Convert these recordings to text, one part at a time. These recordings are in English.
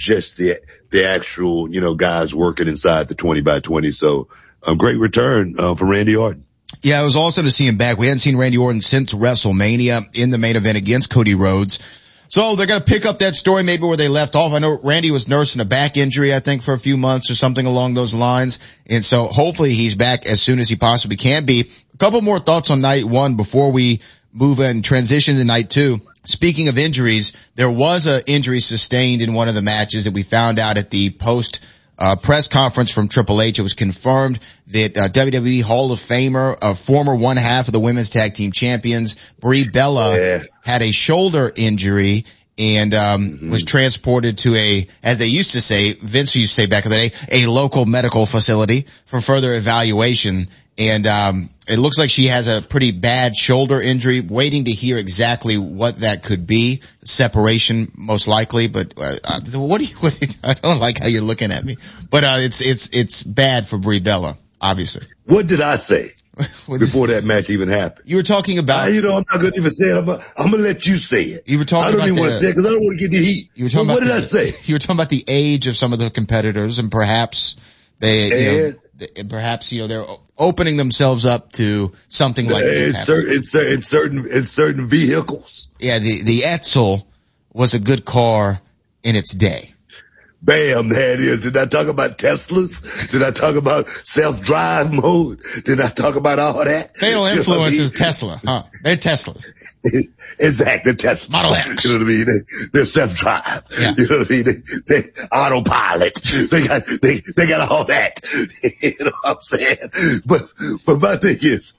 just the actual, guys working inside the 20x20. So a great return, for Randy Orton. Yeah, it was awesome to see him back. We hadn't seen Randy Orton since WrestleMania in the main event against Cody Rhodes. So they're going to pick up that story maybe where they left off. I know Randy was nursing a back injury, I think, for a few months or something along those lines. And so hopefully he's back as soon as he possibly can be. A couple more thoughts on night one before we move and transition to night two. Speaking of injuries, there was an injury sustained in one of the matches that we found out at the post press conference from Triple H. It was confirmed that WWE Hall of Famer, former one half of the Women's Tag Team Champions, Brie Bella, had a shoulder injury and was transported to as they used to say, Vince used to say back in the day, a local medical facility for further evaluation. And it looks like she has a pretty bad shoulder injury, waiting to hear exactly what that could be. Separation, most likely. But I don't like how you're looking at me. But it's bad for Brie Bella, obviously. What did I say before that match even happened? You were talking about... I'm not going to even say it. I'm going to let you say it. You were talking I don't even want to say it because I don't want to get the heat. You were talking what about did I say? You were talking about the age of some of the competitors and perhaps they're opening themselves up to something like this. In certain vehicles. Yeah, the Etzel was a good car in its day. Bam, there it is. Did I talk about Teslas? Did I talk about self-drive mode? Did I talk about all that? Fatal Influence is Tesla, huh? They're Teslas. Exactly, Tesla. Model X. You know what I mean? They're self-drive. Yeah. You know what I mean? They autopilot. They got all that. You know what I'm saying? But my thing is,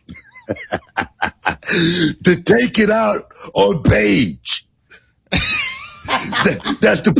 to take it out on Paige. That's the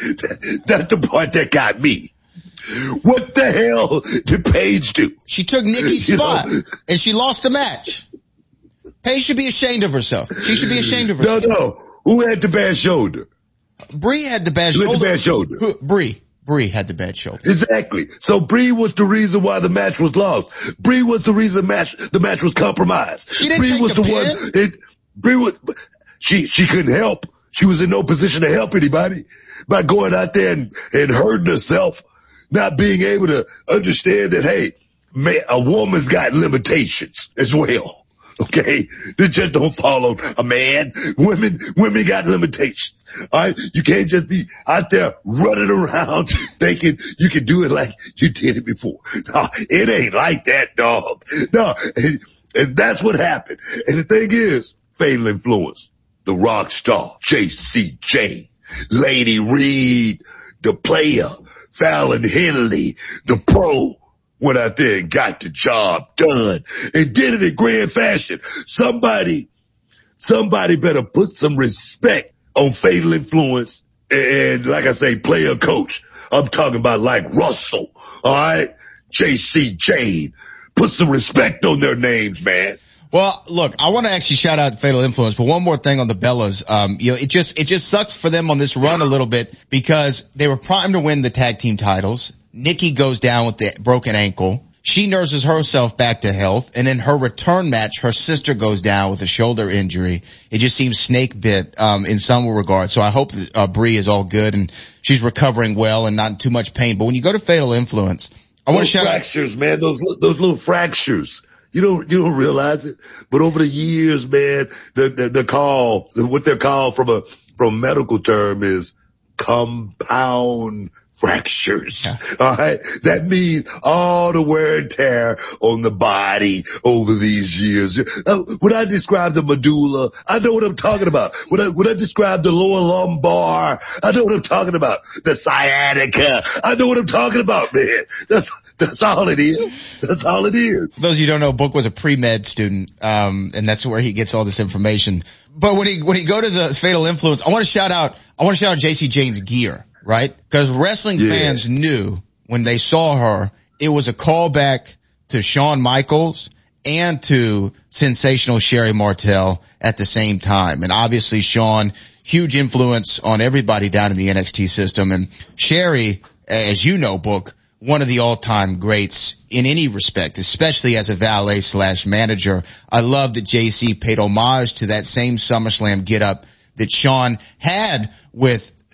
part that got me. What the hell did Paige do? She took Nikki's spot and she lost the match. Paige should be ashamed of herself. She should be ashamed of herself. No. Who had the bad shoulder? Brie had the bad shoulder. Who had the bad shoulder? Brie had the bad shoulder. Exactly. So Brie was the reason why the match was lost. Brie was the reason the match was compromised. She didn't take the pin. She couldn't help. She was in no position to help anybody by going out there and hurting herself, not being able to understand that, hey, man, a woman's got limitations as well. Okay? They just don't fall on a man. Women got limitations. All right? You can't just be out there running around thinking you can do it like you did it before. No, it ain't like that, dog. No. And that's what happened. And the thing is, Fatal Influence. The rock star, J.C. Jane, Lady Reed, the player, Fallon Henley, the pro, went out there and got the job done and did it in grand fashion. Somebody better put some respect on Fatal Influence and, like I say, player coach. I'm talking about like Russell, all right? J.C. Jane. Put some respect on their names, man. Well, look, I want to actually shout out Fatal Influence, but one more thing on the Bellas. It just sucked for them on this run a little bit because they were primed to win the tag team titles. Nikki goes down with the broken ankle. She nurses herself back to health, and in her return match, her sister goes down with a shoulder injury. It just seems snake bit, in some regard. So I hope that, Brie is all good and she's recovering well and not in too much pain. But when you go to Fatal Influence, I want to shout out. Fractures, man, those little fractures. You don't realize it, but over the years, man, what they're called from medical term is compound fractures. Yeah. All right. That means all the wear and tear on the body over these years. When I describe the medulla, I know what I'm talking about. When I describe the lower lumbar, I know what I'm talking about. The sciatica, I know what I'm talking about, man. That's all it is. That's all it is. For those of you who don't know, Book was a pre-med student, and that's where he gets all this information. But when he go to the Fatal Influence, I want to shout out JC Jane's gear, right? Because wrestling fans knew when they saw her, it was a callback to Shawn Michaels and to sensational Sherry Martel at the same time. And obviously Shawn, huge influence on everybody down in the NXT system. And Sherry, as you know, Book, one of the all-time greats in any respect, especially as a valet/manager. I love that JC paid homage to that same SummerSlam get-up that Shawn had with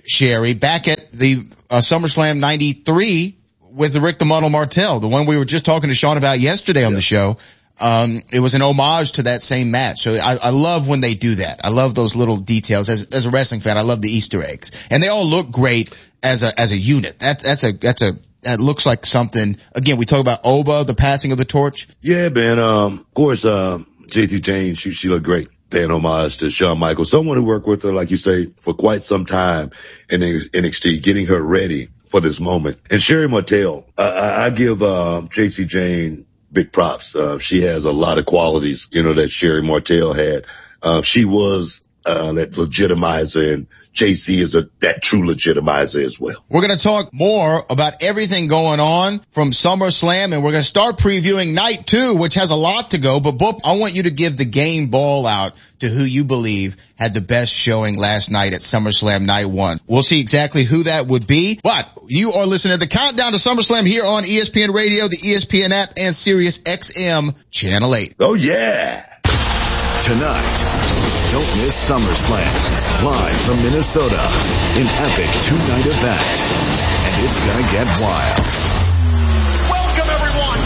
Sherry, back at the SummerSlam 93 with the Rick the Model Martel, the one we were just talking to Sean about yesterday on the show. It was an homage to that same match. So I love when they do that. I love those little details. As a wrestling fan, I love the Easter eggs. And they all look great as a unit. That looks like something. Again, we talk about Oba, the passing of the torch. Yeah, man. Of course, JT Jane, she looked great. Paying homage to Shawn Michaels, someone who worked with her, like you say, for quite some time in NXT, getting her ready for this moment. And Sherry Martel, I give JT Jane big props. She has a lot of qualities, that Sherry Martel had. She was that legitimizer, and JC is that true legitimizer as well. We're going to talk more about everything going on from SummerSlam, and we're going to start previewing Night 2, which has a lot to go. But Boop, I want you to give the game ball out to who you believe had the best showing last night at SummerSlam Night 1. We'll see exactly who that would be. But you are listening to the Countdown to SummerSlam here on ESPN Radio, the ESPN app, and Sirius XM Channel 8. Oh, yeah. Tonight, don't miss SummerSlam, live from Minnesota, an epic two-night event, and it's gonna get wild. Welcome everyone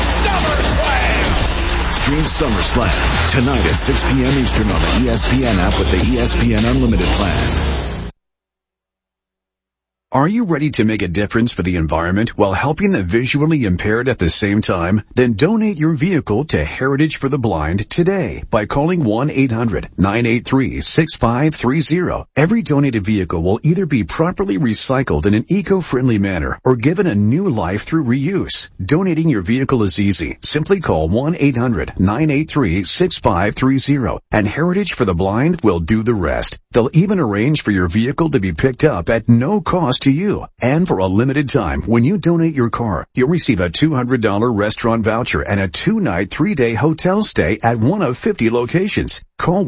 to SummerSlam! Stream SummerSlam tonight at 6 p.m. Eastern on the ESPN app with the ESPN Unlimited plan. Are you ready to make a difference for the environment while helping the visually impaired at the same time? Then donate your vehicle to Heritage for the Blind today by calling 1-800-983-6530. Every donated vehicle will either be properly recycled in an eco-friendly manner or given a new life through reuse. Donating your vehicle is easy. Simply call 1-800-983-6530 and Heritage for the Blind will do the rest. They'll even arrange for your vehicle to be picked up at no cost to you. And for a limited time, when you donate your car, you'll receive a $200 restaurant voucher and a 2-night, 3-day hotel stay at one of 50 locations. Call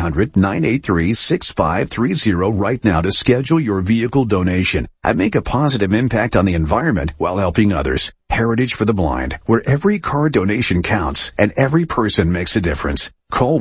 1-800-983-6530 right now to schedule your vehicle donation and make a positive impact on the environment while helping others. Heritage for the Blind, where every car donation counts and every person makes a difference. Call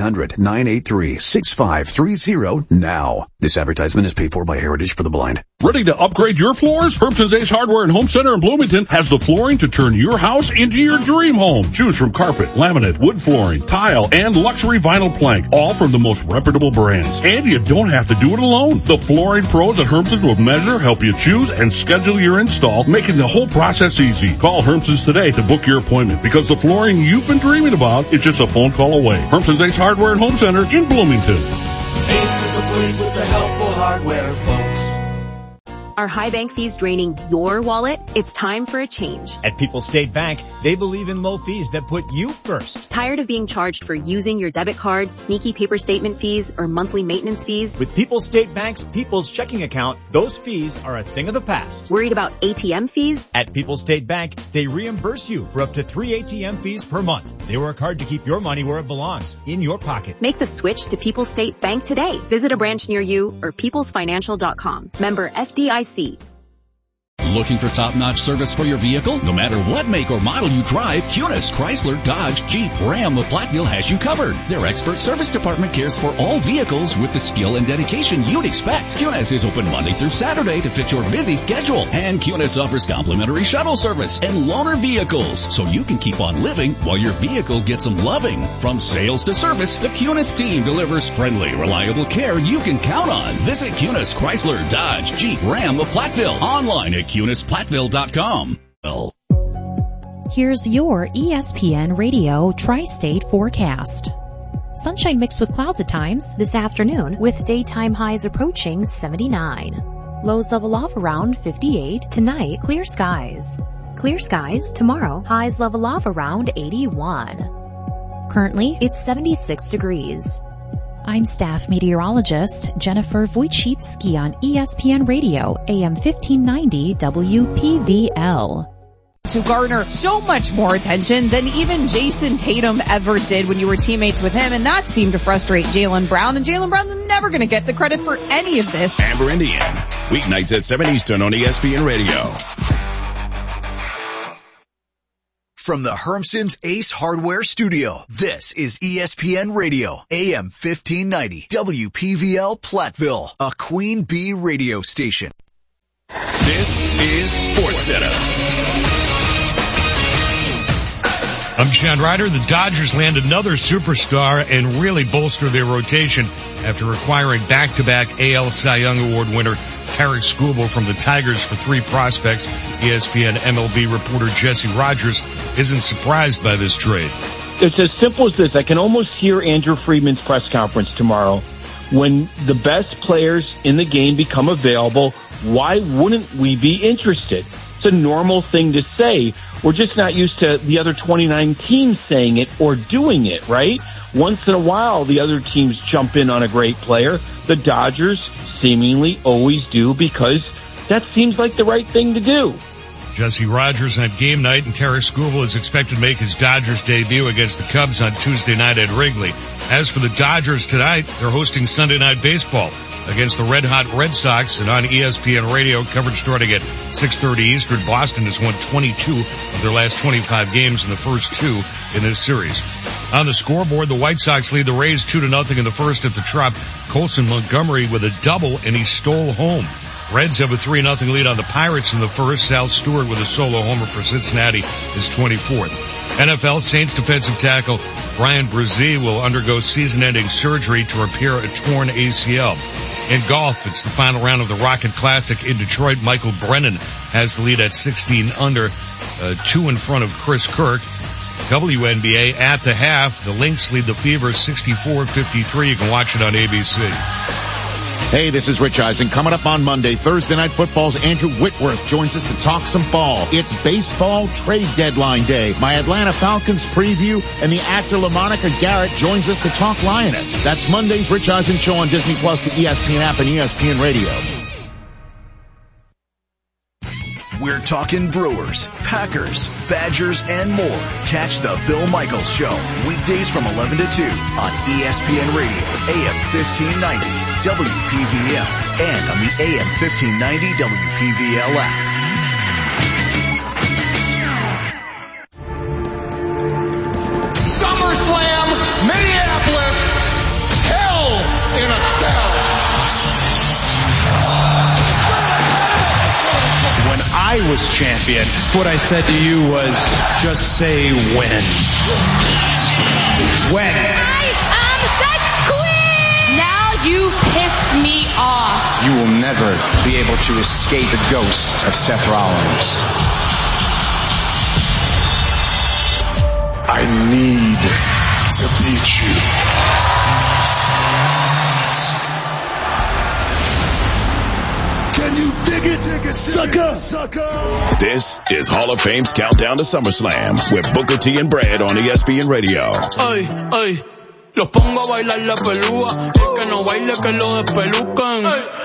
1-800-983-6530 now. This advertisement is paid for by Heritage for the Blind. Ready to upgrade your floors? Hermson's Ace Hardware and Home Center in Bloomington has the flooring to turn your house into your dream home. Choose from carpet, laminate, wood flooring, tile, and luxury vinyl plank, all from the most reputable brands. And you don't have to do it alone. The flooring pros at Hermson's will measure, help you choose, and schedule your install, making the whole process easy. Call Hermson's today to book your appointment because the flooring you've been dreaming about is just a phone call away. Hermson's Ace Hardware and Home Center in Bloomington. Ace is the place with the helpful hardware, folks. Are high bank fees draining your wallet? It's time for a change. At People's State Bank, they believe in low fees that put you first. Tired of being charged for using your debit card, sneaky paper statement fees, or monthly maintenance fees? With People's State Bank's People's Checking Account, those fees are a thing of the past. Worried about ATM fees? At People's State Bank, they reimburse you for up to 3 ATM fees per month. They work hard to keep your money where it belongs, in your pocket. Make the switch to People's State Bank today. Visit a branch near you or peoplesfinancial.com. Member FDIC. Looking for top-notch service for your vehicle? No matter what make or model you drive, Kunis, Chrysler, Dodge, Jeep, Ram of Platteville has you covered. Their expert service department cares for all vehicles with the skill and dedication you'd expect. Kunis is open Monday through Saturday to fit your busy schedule. And Kunis offers complimentary shuttle service and loaner vehicles, so you can keep on living while your vehicle gets some loving. From sales to service, the Kunis team delivers friendly, reliable care you can count on. Visit Kunis, Chrysler, Dodge, Jeep, Ram of Platteville. Online at KunisPlatteville.com. Here's your ESPN Radio Tri-State forecast. Sunshine mixed with clouds at times this afternoon with daytime highs approaching 79. Lows level off around 58. Tonight, clear skies. Clear skies tomorrow, highs level off around 81. Currently, it's 76 degrees. I'm staff meteorologist Jennifer Wojcicki on ESPN Radio, AM 1590 WPVL. To garner so much more attention than even Jason Tatum ever did when you were teammates with him, and that seemed to frustrate Jaylen Brown, and Jaylen Brown's never going to get the credit for any of this. Amber Indian, weeknights at 7 Eastern on ESPN Radio. from the Hermson's Ace Hardware Studio, this is ESPN Radio, AM 1590, WPVL Platteville, a Queen Bee radio station. This is SportsCenter. I'm John Ryder. The Dodgers land another superstar and really bolster their rotation after acquiring back-to-back AL Cy Young Award winner Tarik Skubal from the Tigers for 3 prospects. ESPN MLB reporter Jesse Rogers isn't surprised by this trade. It's as simple as this. I can almost hear Andrew Friedman's press conference tomorrow. When the best players in the game become available, why wouldn't we be interested? It's a normal thing to say. We're just not used to the other 29 teams saying it or doing it, right? Once in a while, the other teams jump in on a great player. The Dodgers seemingly always do because that seems like the right thing to do. Jesse Rogers on game night, and Tarik Skubal is expected to make his Dodgers debut against the Cubs on Tuesday night at Wrigley. As for the Dodgers tonight, they're hosting Sunday Night Baseball against the red-hot Red Sox, and on ESPN Radio, coverage starting at 6:30 Eastern. Boston has won 22 of their last 25 games in the first 2 in this series. On the scoreboard, the White Sox lead the Rays 2-0 in the first at the Trop. Colson Montgomery with a double, and he stole home. Reds have a 3-0 lead on the Pirates in the first. Sal Stewart with a solo homer for Cincinnati is 24th. NFL Saints defensive tackle Brian Brzee will undergo season-ending surgery to repair a torn ACL. In golf, it's the final round of the Rocket Classic in Detroit. Michael Brennan has the lead at 16 under, 2 in front of Chris Kirk. WNBA at the half, the Lynx lead the Fever 64-53. You can watch it on ABC. Hey, this is Rich Eisen. Coming up on Monday, Thursday Night Football's Andrew Whitworth joins us to talk some ball. It's baseball trade deadline day. My Atlanta Falcons preview, and the actor LaMonica Garrett joins us to talk Lioness. That's Monday's Rich Eisen Show on Disney Plus, the ESPN app, and ESPN Radio. We're talking Brewers, Packers, Badgers, and more. Catch the Bill Michaels Show, weekdays from 11 to 2 on ESPN Radio, AM 1590, WPVL, and on the AM 1590 WPVL app. SummerSlam, Minneapolis, Hell in a Cell. When I was champion, what I said to you was, just say when. When. I am the queen! Now you pissed me off. You will never be able to escape the ghost of Seth Rollins. I need to beat you. Can you dig it, sucker? This is Hall of Fame's Countdown to SummerSlam with Booker T and Brad on ESPN Radio. Ay, ay, los pongo a bailar la pelúa. El que no baile que lo despelucan.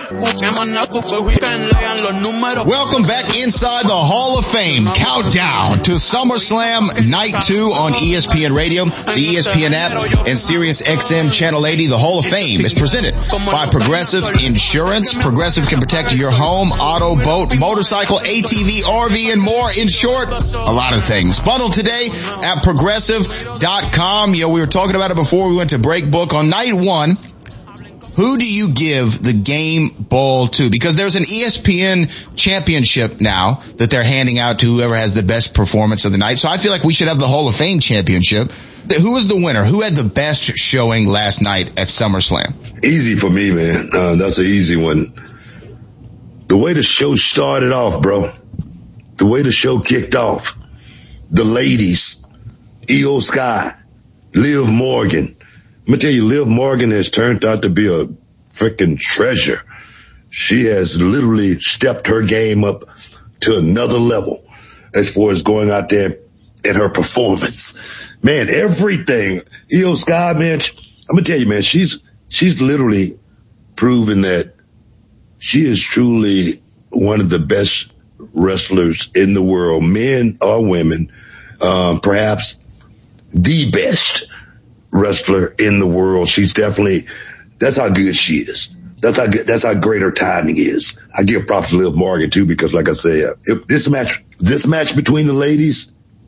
Welcome back inside the Hall of Fame. Countdown to SummerSlam Night 2 on ESPN Radio, the ESPN app, and Sirius XM Channel 80. The Hall of Fame is presented by Progressive Insurance. Progressive can protect your home, auto, boat, motorcycle, ATV, RV, and more. In short, a lot of things. Bundle today at Progressive.com. We were talking about it before we went to break. Book on night 1. Who do you give the game ball to? Because there's an ESPN championship now that they're handing out to whoever has the best performance of the night. So I feel like we should have the Hall of Fame championship. Who was the winner? Who had the best showing last night at SummerSlam? Easy for me, man. That's an easy one. The way the show started off, bro. The way the show kicked off. The ladies. Io Sky. Liv Morgan. Let me tell you, Liv Morgan has turned out to be a freaking treasure. She has literally stepped her game up to another level as far as going out there and her performance. Man, everything. Io Sky, man, I'm gonna tell you, man, she's literally proven that she is truly one of the best wrestlers in the world, men or women, perhaps the best wrestler in the world. She's definitely, that's how good she is. That's how great her timing is. I give props to Liv Morgan too, because like I said, if this match between the ladies,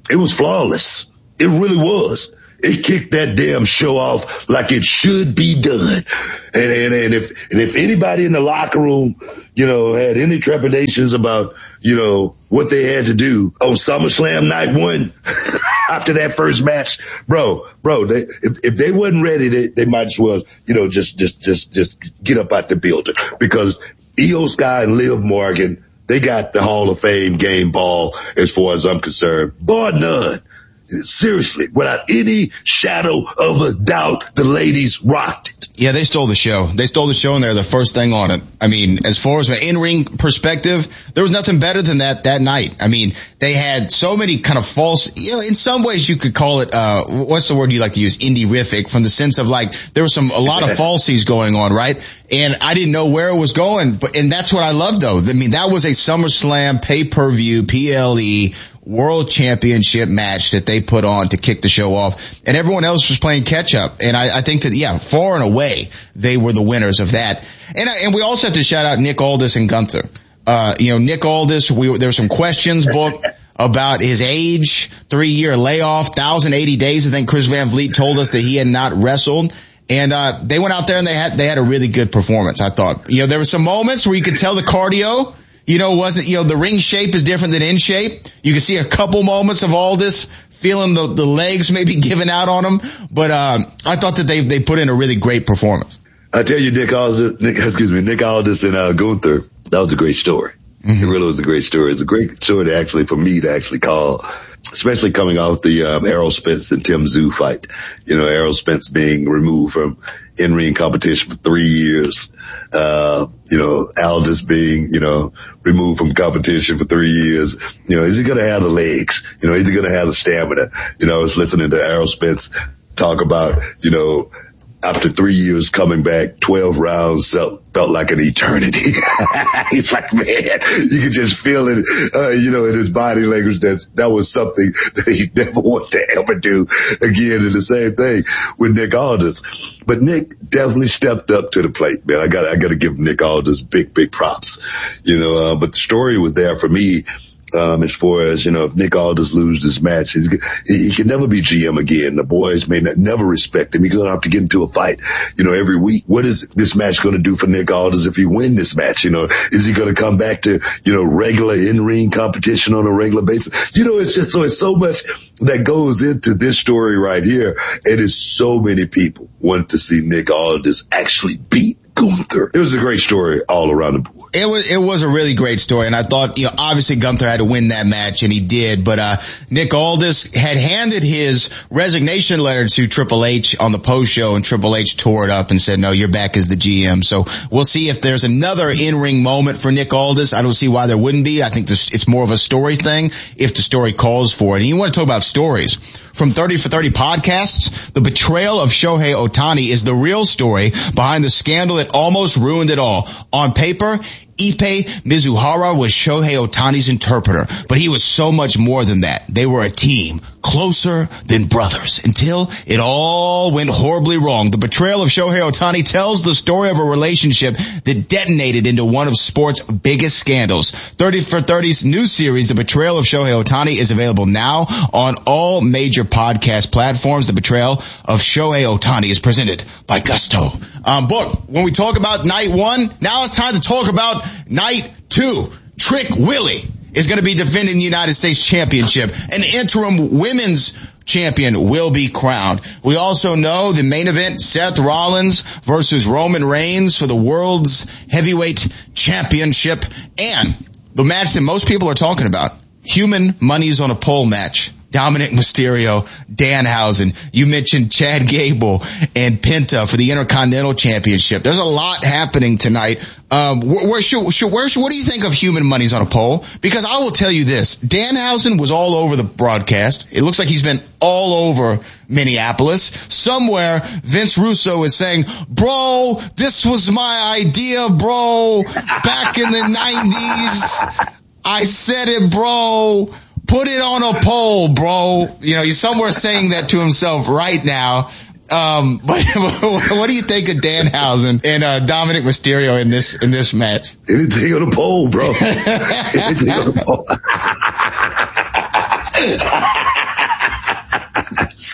it was flawless. It really was. It kicked that damn show off like it should be done. And if anybody in the locker room, had any trepidations about, what they had to do on SummerSlam night one after that first match, bro, if they wasn't ready, they might as well, just get up out the building, because Io Sky and Liv Morgan, they got the Hall of Fame game ball as far as I'm concerned, bar none. Seriously, without any shadow of a doubt, the ladies rocked it. Yeah, they stole the show. They stole the show, and they're the first thing on it. I mean, as far as an in-ring perspective, there was nothing better than that night. I mean, they had so many kind of false, in some ways you could call it, what's the word you like to use? Indie-rific, from the sense of like, there was a lot of falsies going on, right? And I didn't know where it was going, and that's what I loved though. I mean, that was a SummerSlam pay-per-view, PLE, World Championship match that they put on to kick the show off, and everyone else was playing catch up. And I think that, far and away, they were the winners of that. And we also have to shout out Nick Aldis and Gunther. Nick Aldis, there were some questions booked about his age, 3-year layoff, 1,080 days. I think Chris Van Vliet told us that he had not wrestled. And, they went out there and they had a really good performance, I thought. There were some moments where you could tell the cardio, the ring shape is different than in shape. You can see a couple moments of Aldis feeling the legs maybe giving out on him. But, I thought that they put in a really great performance. I tell you, Nick Aldis and Gunther, that was a great story. Mm-hmm. It really was a great story. It's a great story for me to call, especially coming off the Errol Spence and Tim Tszyu fight. Errol Spence being removed from in-ring competition for 3 years. Aldis being, removed from competition for 3 years. Is he going to have the legs? Is he going to have the stamina? I was listening to Errol Spence talk about, after 3 years coming back, 12 rounds felt like an eternity. He's like, man, you could just feel it, in his body language. That was something that he never wanted to ever do again. And the same thing with Nick Aldis. But Nick definitely stepped up to the plate, man. I gotta give Nick Aldis big props, but the story was there for me. As far as, if Nick Aldis loses this match, he can never be GM again. The boys may never respect him. He's going to have to get into a fight, every week. What is this match going to do for Nick Aldis if he win this match? Is he going to come back to, regular in-ring competition on a regular basis? It's so much that goes into this story right here. And it's so many people want to see Nick Aldis actually beat Gunther. It was a great story all around the board. It was a really great story, and I thought, obviously Gunther had to win that match, and he did, but Nick Aldis had handed his resignation letter to Triple H on the post show, and Triple H tore it up and said, no, you're back as the GM. So we'll see if there's another in-ring moment for Nick Aldis. I don't see why there wouldn't be. I think it's more of a story thing if the story calls for it. And you want to talk about stories. From 30 for 30 podcasts, the betrayal of Shohei Ohtani is the real story behind the scandal that almost ruined it all. On paper, Ippei Mizuhara was Shohei Ohtani's interpreter, but he was so much more than that. They were a team, closer than brothers, until it all went horribly wrong. The betrayal of Shohei Ohtani tells the story of a relationship that detonated into one of sports' biggest scandals. 30 for 30's new series, The Betrayal of Shohei Ohtani, is available now on all major podcast platforms. The Betrayal of Shohei Ohtani is presented by Gusto. Book, when we talk about night one, now it's time to talk about night two. Trick Willie is going to be defending the United States Championship. An interim women's champion will be crowned. We also know the main event, Seth Rollins versus Roman Reigns for the World's Heavyweight Championship, and the match that most people are talking about, Human Money's on a Pole match. Dominic Mysterio, Danhausen. You mentioned Chad Gable and Penta for the Intercontinental Championship. There's a lot happening tonight. What do you think of Human Money's on a Pole? Because I will tell you this, Danhausen was all over the broadcast. It looks like he's been all over Minneapolis. Somewhere, Vince Russo is saying, bro, this was my idea, bro. Back in the 90s, I said it, bro. Put it on a pole, bro. He's somewhere saying that to himself right now. But what do you think of Danhausen and Dominic Mysterio in this match? Anything on a pole, bro. Anything on a pole.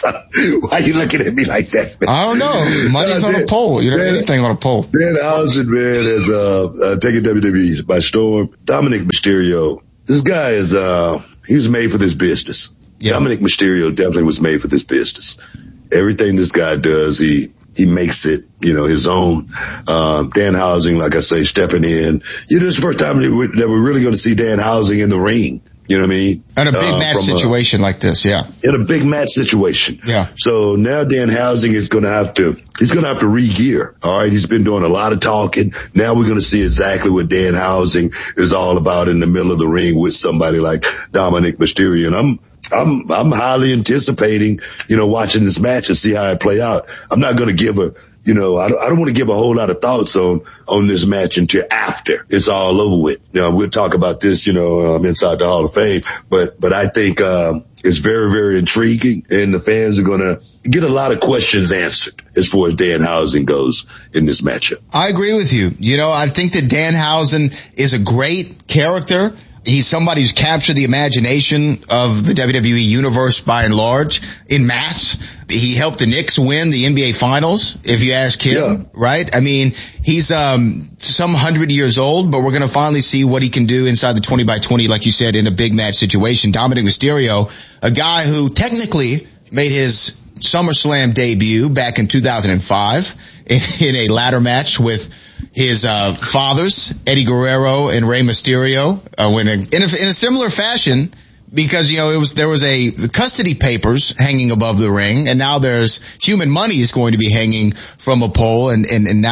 Why are you looking at me like that, man? I don't know. Money's on a poll. You know, anything on a poll. Danhausen, man, has taken WWE by storm. Dominic Mysterio. This guy is, he was made for this business. Yeah. Dominic Mysterio definitely was made for this business. Everything this guy does, he makes it, his own. Danhausen, like I say, stepping in. This is the first time that we're really going to see Danhausen in the ring. You know what I mean? In a big match situation like this, yeah. In a big match situation. Yeah. So now Danhausen is going to have to re-gear. All right. He's been doing a lot of talking. Now we're going to see exactly what Danhausen is all about in the middle of the ring with somebody like Dominic Mysterio. And I'm highly anticipating, watching this match and see how it play out. I'm not going to give I don't want to give a whole lot of thoughts on this match until after it's all over with. We'll talk about this, inside the Hall of Fame, but I think, it's very, very intriguing, and the fans are going to get a lot of questions answered as far as Danhausen goes in this matchup. I agree with you. I think that Danhausen is a great character. He's somebody who's captured the imagination of the WWE universe by and large in mass. He helped the Knicks win the NBA finals, if you ask him, right? I mean, he's some 100 years old, but we're going to finally see what he can do inside the 20x20, like you said, in a big match situation. Dominic Mysterio, a guy who technically made his SummerSlam debut back in 2005 in a ladder match with his fathers, Eddie Guerrero and Rey Mysterio, in a similar fashion, because there was the custody papers hanging above the ring, and now there's human money is going to be hanging from a pole, and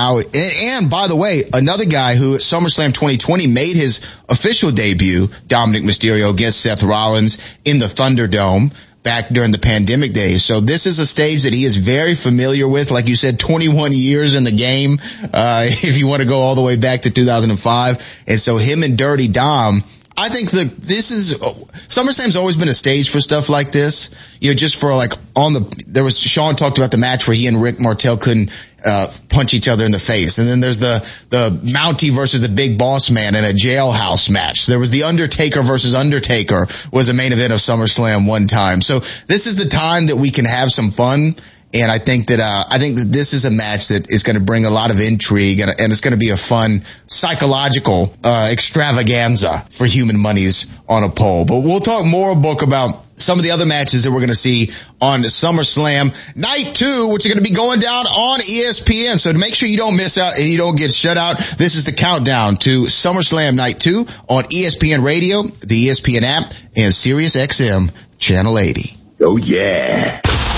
by the way, another guy who at SummerSlam 2020 made his official debut, Dominic Mysterio, against Seth Rollins in the Thunderdome back during the pandemic days. So this is a stage that he is very familiar with. Like you said, 21 years in the game, if you want to go all the way back to 2005. And so him and Dirty Dom, I think SummerSlam's always been a stage for stuff like this. Just for Sean talked about the match where he and Rick Martel couldn't punch each other in the face. And then there's the Mountie versus the Big Boss Man in a jailhouse match. There was the Undertaker versus Undertaker was a main event of SummerSlam one time. So this is the time that we can have some fun. And I think that this is a match that is going to bring a lot of intrigue, and it's going to be a fun psychological extravaganza for human monies on a pole. But we'll talk more, Book, about some of the other matches that we're going to see on SummerSlam Night 2, which are going to be going down on ESPN. So to make sure you don't miss out and you don't get shut out, this is the countdown to SummerSlam Night 2 on ESPN Radio, the ESPN app, and SiriusXM Channel 80. Oh, yeah.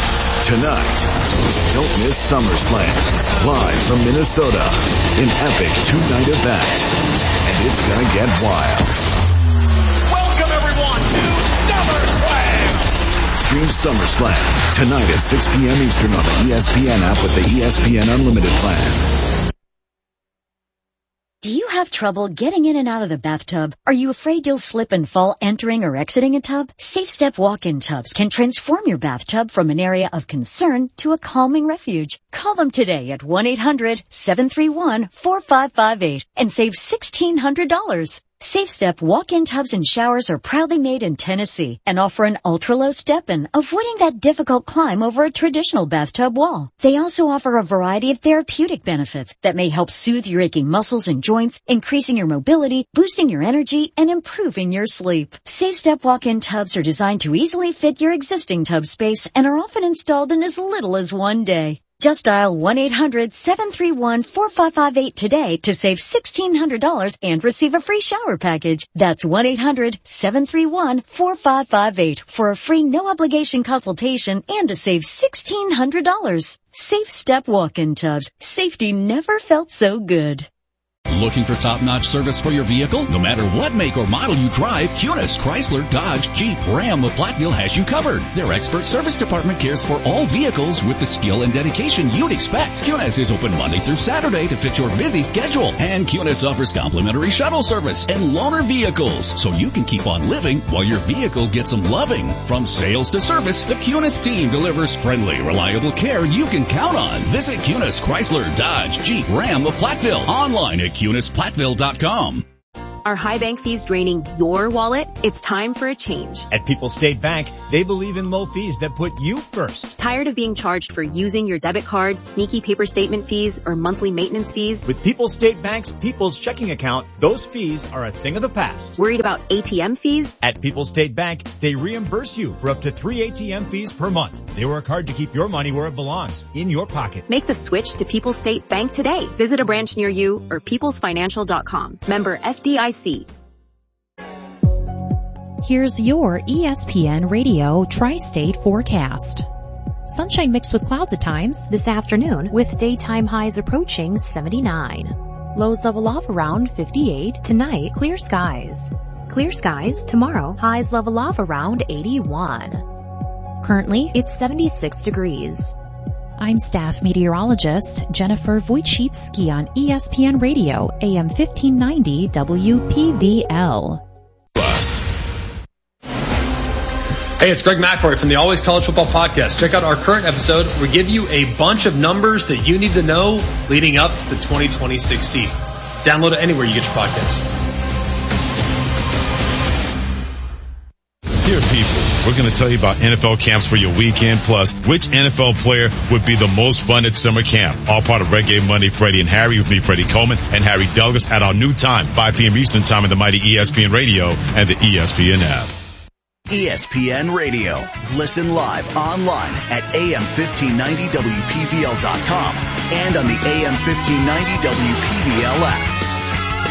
Tonight, don't miss SummerSlam, live from Minnesota, an epic two-night event, and it's gonna get wild. Welcome everyone to SummerSlam! Stream SummerSlam, tonight at 6 p.m. Eastern on the ESPN app with the ESPN Unlimited plan. Do you have trouble getting in and out of the bathtub? Are you afraid you'll slip and fall entering or exiting a tub? Safe Step walk-in tubs can transform your bathtub from an area of concern to a calming refuge. Call them today at 1-800-731-4558 and save $1,600. Safe Step walk-in tubs and showers are proudly made in Tennessee and offer an ultra-low step-in, avoiding that difficult climb over a traditional bathtub wall. They also offer a variety of therapeutic benefits that may help soothe your aching muscles and joints, increasing your mobility, boosting your energy, and improving your sleep. Safe Step walk-in tubs are designed to easily fit your existing tub space and are often installed in as little as 1 day. Just dial 1-800-731-4558 today to save $1,600 and receive a free shower package. That's 1-800-731-4558 for a free no-obligation consultation and to save $1,600. Safe Step walk-in tubs. Safety never felt so good. Looking for top-notch service for your vehicle? No matter what make or model you drive, Cunis, Chrysler, Dodge, Jeep, Ram of Platteville has you covered. Their expert service department cares for all vehicles with the skill and dedication you'd expect. Cunis is open Monday through Saturday to fit your busy schedule. And Cunis offers complimentary shuttle service and loaner vehicles, so you can keep on living while your vehicle gets some loving. From sales to service, the Cunis team delivers friendly, reliable care you can count on. Visit Cunis, Chrysler, Dodge, Jeep, Ram of Platteville online at CunisPlattville.com. Are high bank fees draining your wallet? It's time for a change. At People's State Bank, they believe in low fees that put you first. Tired of being charged for using your debit card, sneaky paper statement fees, or monthly maintenance fees? With People's State Bank's People's Checking Account, those fees are a thing of the past. Worried about ATM fees? At People's State Bank, they reimburse you for up to 3 ATM fees per month. They work hard to keep your money where it belongs, in your pocket. Make the switch to People's State Bank today. Visit a branch near you or peoplesfinancial.com. Member FDIC. Here's your ESPN Radio Tri-State forecast. Sunshine mixed with clouds at times this afternoon with daytime highs approaching 79. Lows level off around 58. Tonight, clear skies. Clear skies tomorrow, highs level off around 81. Currently, it's 76 degrees. I'm staff meteorologist Jennifer Wojcicki on ESPN Radio, AM 1590 WPVL. Hey, it's Greg McElroy from the Always College Football Podcast. Check out our current episode. We give you a bunch of numbers that you need to know leading up to the 2026 season. Download it anywhere you get your podcasts. Dear people, we're going to tell you about NFL camps for your weekend, plus which NFL player would be the most fun at summer camp. All part of Reggae Monday, Freddie and Harry, with me, Freddie Coleman, and Harry Douglas at our new time, 5 p.m. Eastern time, in the mighty ESPN Radio and the ESPN app. ESPN Radio. Listen live online at AM1590WPVL.com and on the AM1590 WPVL app.